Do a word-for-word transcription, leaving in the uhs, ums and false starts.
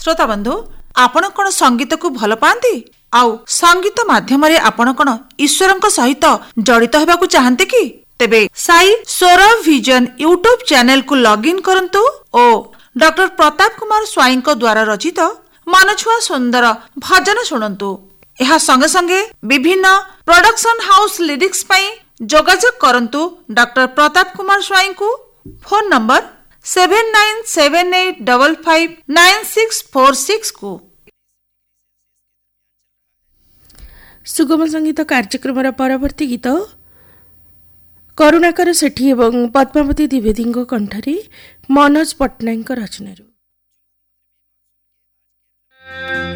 श्रोता बंधु आपण कौन संगीत को भल पाती आउ संगीत माध्यम आपण कौन ईश्वर सहित जड़ित होगा चाहते कि तेबे साई स्वर विजन यूट्यूब चैनल को लॉगिन करंतु और डॉक्टर प्रताप कुमार स्वाई द्वारा रचित मनछुआ सुंदर भजन शुणु। यह संगे संगे विभिन्न प्रोडक्शन हाउस लिरिक्स पई जोगाजोग करंतु डॉक्टर प्रताप कुमार स्वाई को phone number seven nine seven eight double five nine six four six को। सुगम संगीत कार्यक्रम परवर्ती गीत करुणाकर सेठी एवं पद्मावती द्विवेदी कंठरी मनोज पट्टनायक रचना।